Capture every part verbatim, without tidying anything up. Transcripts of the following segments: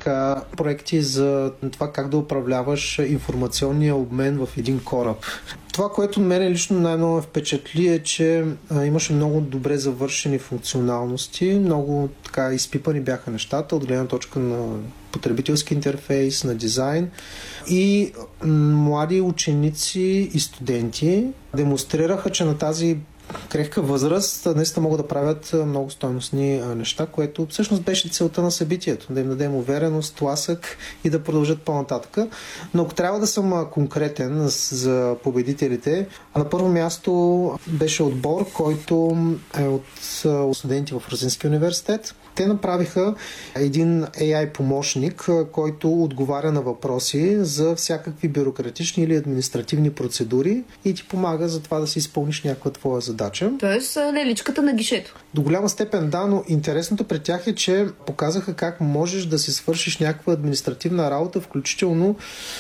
така проекти за това как да управляваш информационния обмен в един кораб. Това, което мене лично най-много ме впечатли е, че а, имаше много добре завършени функционалности, много така изпипани бяха нещата от гледна точка на потребителски интерфейс, на дизайн и м- млади ученици и студенти демонстрираха, че на тази крехка възраст наистина могат да правят много стойностни неща, което всъщност беше целта на събитието. Да им дадем увереност, тласък и да продължат по-нататък. Но ако трябва да съм конкретен за победителите, на първо място беше отбор, който е от студенти в Русинския университет. Те направиха един ей ай помощник, който отговаря на въпроси за всякакви бюрократични или административни процедури и ти помага за това да си изпълниш някаква твоя задача. Тоест леличката на гишето. До голяма степен да, но интересното при тях е, че показаха как можеш да си свършиш някаква административна работа, включително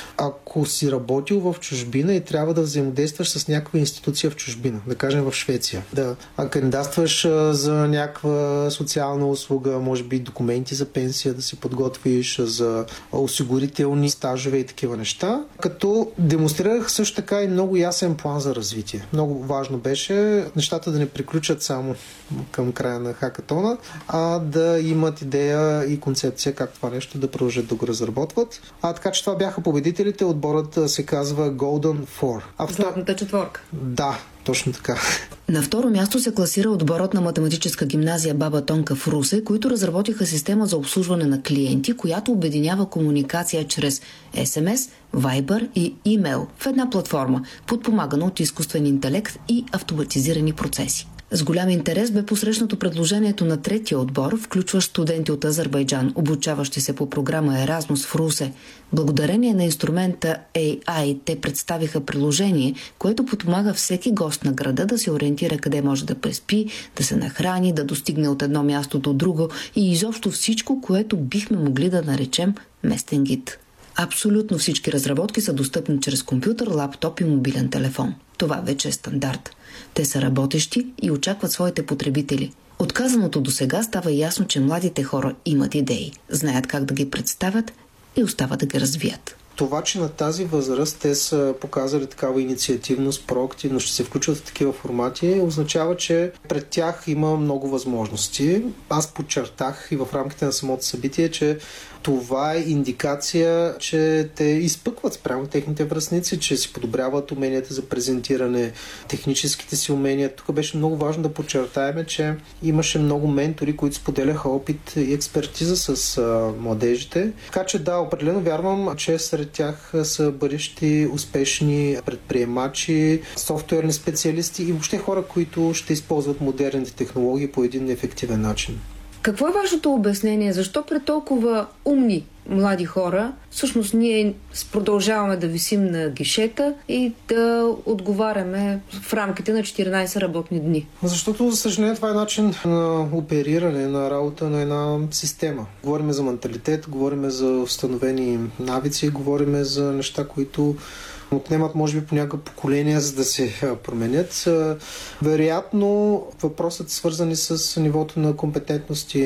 ако си работил в чужбина и трябва да взаимодействаш с някаква институция в чужбина, да кажем в Швеция. Да кандидатстваш за някаква социална услуга, може би документи за пенсия да си подготвиш, за осигурителни стажове и такива неща. Като демонстрирах също така и много ясен план за развитие. Много важно беше нещата да не приключат само към края на хакатона, а да имат идея и концепция как това нещо да продължат да го разработват. А така че това бяха победителите. Отборът се казва Golden Four. А Златната четворка. Да, точно така. На второ място се класира отборът на математическа гимназия Баба Тонка в Русе, които разработиха система за обслужване на клиенти, която обединява комуникация чрез ес ем ес, Viber и имейл в една платформа, подпомагана от изкуствен интелект и автоматизирани процеси. С голям интерес бе посрещнато предложението на третия отбор, включващ студенти от Азербайджан, обучаващи се по програма Erasmus в Русе. Благодарение на инструмента ей ай те представиха приложение, което подпомага всеки гост на града да се ориентира къде може да преспи, да се нахрани, да достигне от едно място до друго и изобщо всичко, което бихме могли да наречем местен гид. Абсолютно всички разработки са достъпни чрез компютър, лаптоп и мобилен телефон. Това вече е стандарт. Те са работещи и очакват своите потребители. От казаното до сега става ясно, че младите хора имат идеи, знаят как да ги представят и остават да ги развият. Това, че на тази възраст те са показали такава инициативност, проактивност, ще се включват в такива формати, означава, че пред тях има много възможности. Аз подчертах и в рамките на самото събитие, че това е индикация, че те изпъкват спрямо техните връстници, че си подобряват уменията за презентиране, техническите си умения. Тук беше много важно да подчертаем, че имаше много ментори, които споделяха опит и експертиза с а, младежите. Така че да, определено вярвам, че сред тях са бъдещи успешни предприемачи, софтуерни специалисти и въобще хора, които ще използват модерните технологии по един ефективен начин. Какво е вашето обяснение? Защо при толкова умни млади хора всъщност ние продължаваме да висим на гишета и да отговаряме в рамките на четиринайсет работни дни? Защото, за съжаление, това е начин на опериране, на работа на една система. Говориме за менталитет, говориме за установени навици, говориме за неща, които отнемат, може би, по някакво поколение, за да се променят. Вероятно, въпросът е свързани с нивото на компетентности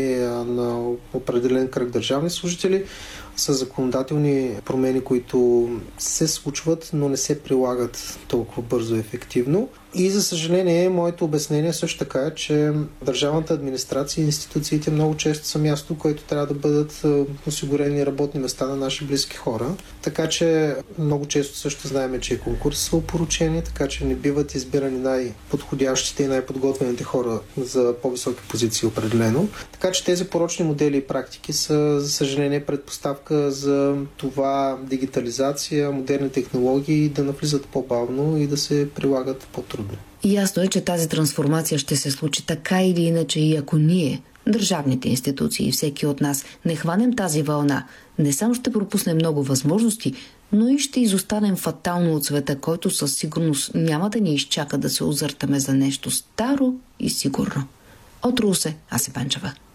на определен кръг държавни служители, с законодателни промени, които се случват, но не се прилагат толкова бързо и ефективно. И, за съжаление, моето обяснение също така е, че държавната администрация и институциите много често са място, което трябва да бъдат осигурени работни места на наши близки хора. Така че много често също знаем, че конкурси са опоручени, така че не биват избирани най-подходящите и най-подготвените хора за по-високи позиции определено. Така че тези порочни модели и практики са, за съжаление, предпоставка за това дигитализация, модерни технологии да навлизат по-бавно и да се прилагат по-трудно. Ясно е, че тази трансформация ще се случи така или иначе и ако ние, държавните институции и всеки от нас, не хванем тази вълна, не само ще пропуснем много възможности, но и ще изостанем фатално от света, който със сигурност няма да ни изчака да се озъртаме за нещо старо и сигурно. От Русе, Аси Панчева.